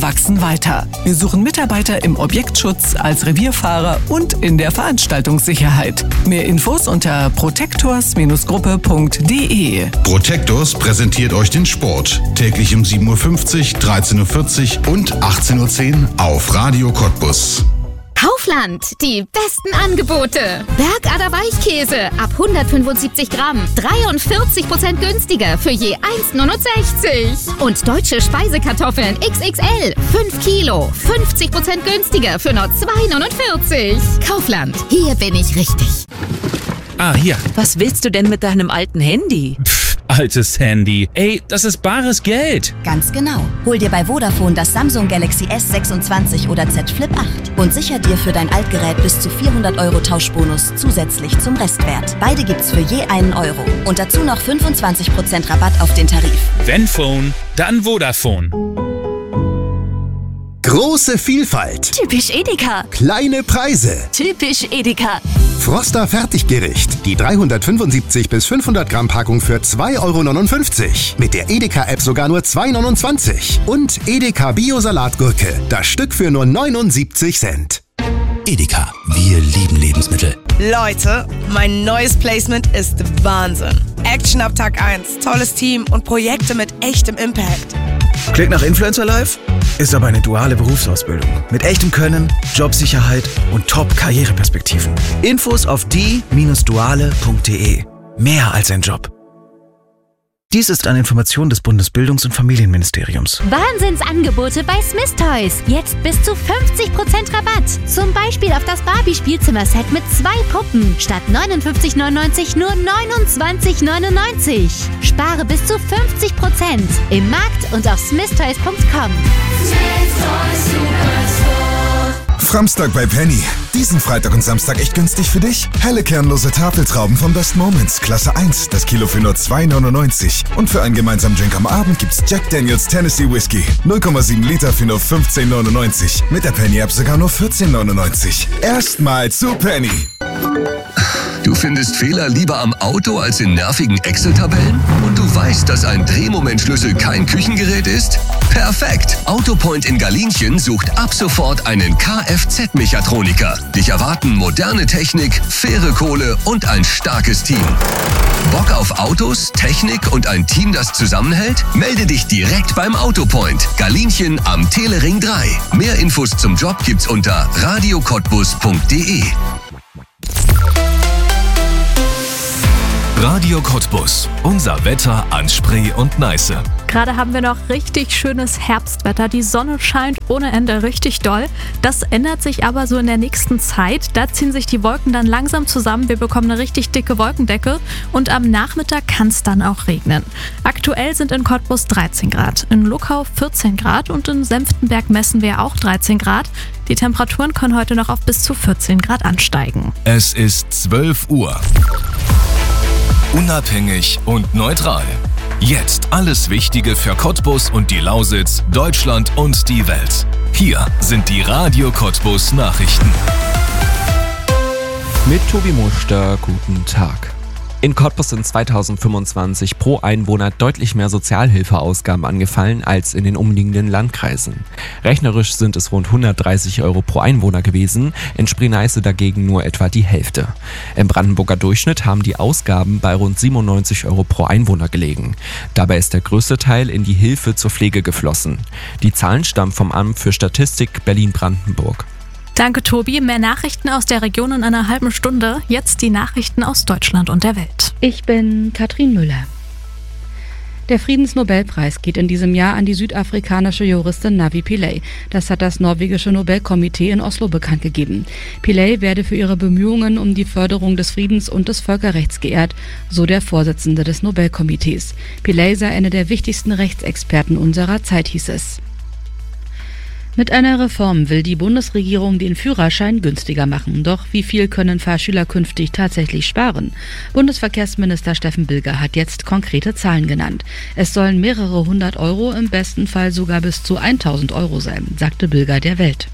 wachsen weiter. Wir suchen Mitarbeiter im Objektschutz, als Revierfahrer und in der Veranstaltungssicherheit. Mehr Infos unter protectors-gruppe.de. Protectors präsentiert euch den Sport. Täglich um 7.50 Uhr, 13.40 Uhr und 18.10 Uhr auf Radio Cottbus. Kaufland, die besten Angebote. Bergader Weichkäse ab 175 Gramm, 43% günstiger für je 1,69. Und deutsche Speisekartoffeln XXL, 5 Kilo, 50% günstiger für nur 2,49. Kaufland, hier bin ich richtig. Hier. Was willst du denn mit deinem alten Handy? Altes Handy. Ey, das ist bares Geld. Ganz genau. Hol dir bei Vodafone das Samsung Galaxy S26 oder Z Flip 8 und sicher dir für dein Altgerät bis zu 400 € Tauschbonus zusätzlich zum Restwert. Beide gibt's für je €1 und dazu noch 25% Rabatt auf den Tarif. Wenn Phone, dann Vodafone. Große Vielfalt. Typisch Edeka. Kleine Preise. Typisch Edeka. Froster Fertiggericht. Die 375 bis 500 Gramm Packung für 2,59 €. Mit der Edeka-App sogar nur 2,29 €. Und Edeka Bio-Salatgurke. Das Stück für nur 79 Cent. Edeka. Wir lieben Lebensmittel. Leute, mein neues Placement ist Wahnsinn. Action ab Tag 1, tolles Team und Projekte mit echtem Impact. Klingt nach Influencer Life? Ist aber eine duale Berufsausbildung. Mit echtem Können, Jobsicherheit und Top-Karriereperspektiven. Infos auf die-duale.de. Mehr als ein Job. Dies ist eine Information des Bundesbildungs- und Familienministeriums. Wahnsinnsangebote bei Smith Toys. Jetzt bis zu 50% Rabatt. Zum Beispiel auf das Barbie-Spielzimmerset mit 2 Puppen. Statt 59,99 nur 29,99. Spare bis zu 50% im Markt und auf smithtoys.com. Framstag bei Penny. Diesen Freitag und Samstag echt günstig für dich? Helle kernlose Tafeltrauben von Best Moments, Klasse 1, das Kilo für nur 2,99. Und für einen gemeinsamen Drink am Abend gibt's Jack Daniels Tennessee Whiskey, 0,7 Liter für nur 15,99. Mit der Penny-App sogar nur 14,99. Erstmal zu Penny. Du findest Fehler lieber am Auto als in nervigen Excel-Tabellen? Und du weißt, dass ein Drehmomentschlüssel kein Küchengerät ist? Perfekt! Autopoint in Galinchen sucht ab sofort einen Kfz-Mechatroniker. Dich erwarten moderne Technik, faire Kohle und ein starkes Team. Bock auf Autos, Technik und ein Team, das zusammenhält? Melde dich direkt beim Autopoint. Galinchen am Telering 3. Mehr Infos zum Job gibt's unter radiocottbus.de. Radio Cottbus. Unser Wetter an Spree und Neiße. Gerade haben wir noch richtig schönes Herbstwetter. Die Sonne scheint ohne Ende richtig doll. Das ändert sich aber so in der nächsten Zeit. Da ziehen sich die Wolken dann langsam zusammen. Wir bekommen eine richtig dicke Wolkendecke und am Nachmittag kann es dann auch regnen. Aktuell sind in Cottbus 13 Grad, in Luckau 14 Grad und in Senftenberg messen wir auch 13 Grad. Die Temperaturen können heute noch auf bis zu 14 Grad ansteigen. Es ist 12 Uhr. Unabhängig und neutral. Jetzt alles Wichtige für Cottbus und die Lausitz, Deutschland und die Welt. Hier sind die Radio Cottbus Nachrichten. Mit Tobi Muster, guten Tag. In Cottbus sind 2025 pro Einwohner deutlich mehr Sozialhilfeausgaben angefallen als in den umliegenden Landkreisen. Rechnerisch sind es rund 130 € pro Einwohner gewesen, in Spree-Neiße dagegen nur etwa die Hälfte. Im Brandenburger Durchschnitt haben die Ausgaben bei rund 97 € pro Einwohner gelegen. Dabei ist der größte Teil in die Hilfe zur Pflege geflossen. Die Zahlen stammen vom Amt für Statistik Berlin-Brandenburg. Danke, Tobi. Mehr Nachrichten aus der Region in einer halben Stunde. Jetzt die Nachrichten aus Deutschland und der Welt. Ich bin Katrin Müller. Der Friedensnobelpreis geht in diesem Jahr an die südafrikanische Juristin Navi Pillay. Das hat das norwegische Nobelkomitee in Oslo bekannt gegeben. Pillay werde für ihre Bemühungen um die Förderung des Friedens und des Völkerrechts geehrt, so der Vorsitzende des Nobelkomitees. Pillay sei eine der wichtigsten Rechtsexperten unserer Zeit, hieß es. Mit einer Reform will die Bundesregierung den Führerschein günstiger machen. Doch wie viel können Fahrschüler künftig tatsächlich sparen? Bundesverkehrsminister Steffen Bilger hat jetzt konkrete Zahlen genannt. Es sollen mehrere 100 €, im besten Fall sogar bis zu 1.000 € sein, sagte Bilger der Welt.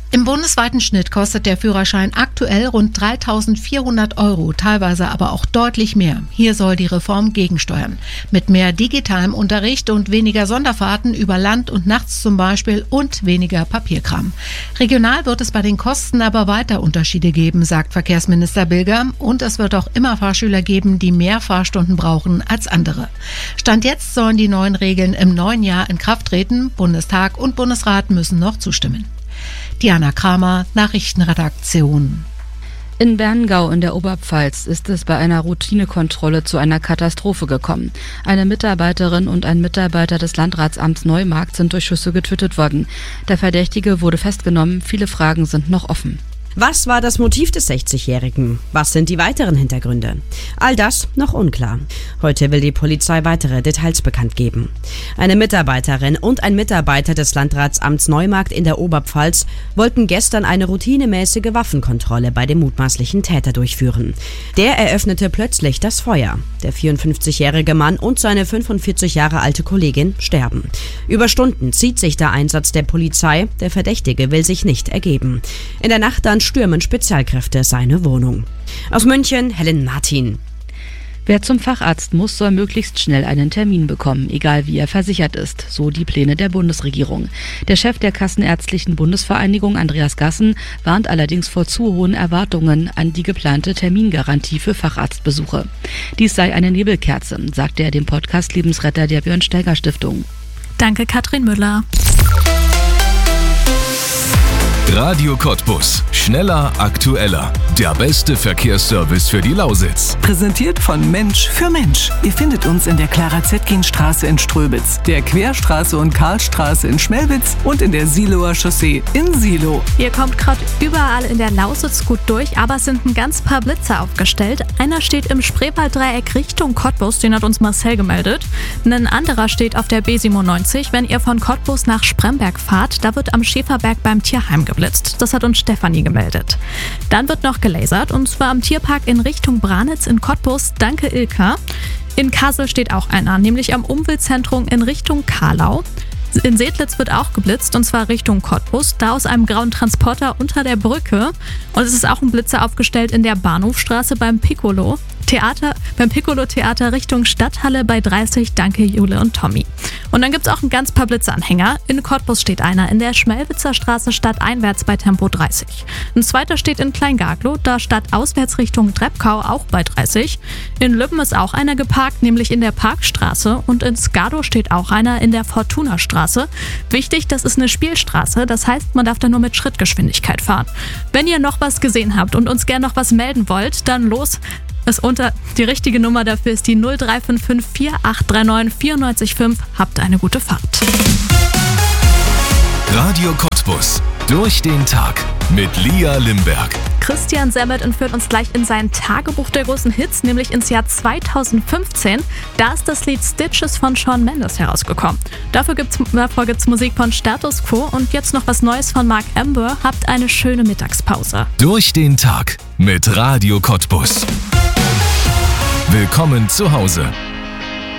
Im bundesweiten Schnitt kostet der Führerschein aktuell rund 3.400 €, teilweise aber auch deutlich mehr. Hier soll die Reform gegensteuern. Mit mehr digitalem Unterricht und weniger Sonderfahrten über Land und nachts zum Beispiel und weniger Papierkram. Regional wird es bei den Kosten aber weiter Unterschiede geben, sagt Verkehrsminister Bilger. Und es wird auch immer Fahrschüler geben, die mehr Fahrstunden brauchen als andere. Stand jetzt sollen die neuen Regeln im neuen Jahr in Kraft treten. Bundestag und Bundesrat müssen noch zustimmen. Diana Kramer, Nachrichtenredaktion. In Berngau in der Oberpfalz ist es bei einer Routinekontrolle zu einer Katastrophe gekommen. Eine Mitarbeiterin und ein Mitarbeiter des Landratsamts Neumarkt sind durch Schüsse getötet worden. Der Verdächtige wurde festgenommen, viele Fragen sind noch offen. Was war das Motiv des 60-Jährigen? Was sind die weiteren Hintergründe? All das noch unklar. Heute will die Polizei weitere Details bekannt geben. Eine Mitarbeiterin und ein Mitarbeiter des Landratsamts Neumarkt in der Oberpfalz wollten gestern eine routinemäßige Waffenkontrolle bei dem mutmaßlichen Täter durchführen. Der eröffnete plötzlich das Feuer. Der 54-jährige Mann und seine 45 Jahre alte Kollegin sterben. Über Stunden zieht sich der Einsatz der Polizei. Der Verdächtige will sich nicht ergeben. In der Nacht dann stürmen Spezialkräfte seine Wohnung. Aus München, Helen Martin. Wer zum Facharzt muss, soll möglichst schnell einen Termin bekommen, egal wie er versichert ist, so die Pläne der Bundesregierung. Der Chef der Kassenärztlichen Bundesvereinigung, Andreas Gassen, warnt allerdings vor zu hohen Erwartungen an die geplante Termingarantie für Facharztbesuche. Dies sei eine Nebelkerze, sagte er dem Podcast Lebensretter der Björn-Steiger-Stiftung. Danke, Katrin Müller. Radio Cottbus. Schneller, aktueller. Der beste Verkehrsservice für die Lausitz. Präsentiert von Mensch für Mensch. Ihr findet uns in der Clara-Zetkin-Straße in Ströbitz, der Querstraße und Karlstraße in Schmelwitz und in der Siloer Chaussee in Silo. Ihr kommt gerade überall in der Lausitz gut durch, aber es sind ein ganz paar Blitze aufgestellt. Einer steht im Spreewalddreieck Richtung Cottbus, den hat uns Marcel gemeldet. Ein anderer steht auf der B97, wenn ihr von Cottbus nach Spremberg fahrt. Da wird am Schäferberg beim Tierheim geblitzt. Das hat uns Stefanie gemeldet. Dann wird noch gelasert, und zwar am Tierpark in Richtung Branitz in Cottbus. Danke, Ilka. In Kassel steht auch einer, nämlich am Umweltzentrum in Richtung Karlau. In Sedlitz wird auch geblitzt, und zwar Richtung Cottbus, da aus einem grauen Transporter unter der Brücke. Und es ist auch ein Blitzer aufgestellt in der Bahnhofstraße beim Piccolo-Theater Richtung Stadthalle bei 30. Danke, Jule und Tommy. Und dann gibt es auch ein ganz paar Blitzanhänger. In Cottbus steht einer in der Schmelwitzer Straße stadteinwärts bei Tempo 30. Ein zweiter steht in Kleingaglow, da stadtauswärts Richtung Treppkau auch bei 30. In Lübben ist auch einer geparkt, nämlich in der Parkstraße. Und in Skado steht auch einer in der Fortuna-Straße. Wichtig, das ist eine Spielstraße, das heißt, man darf da nur mit Schrittgeschwindigkeit fahren. Wenn ihr noch was gesehen habt und uns gerne noch was melden wollt, dann los. Die richtige Nummer dafür ist die 0355 4839 94,5. Habt eine gute Fahrt. Radio Cottbus. Durch den Tag mit Lia Limberg. Christian Semmet entführt uns gleich in sein Tagebuch der großen Hits, nämlich ins Jahr 2015. Da ist das Lied Stitches von Shawn Mendes herausgekommen. Davor gibt's Musik von Status Quo und jetzt noch was Neues von Mark Amber. Habt eine schöne Mittagspause. Durch den Tag mit Radio Cottbus. Willkommen zu Hause.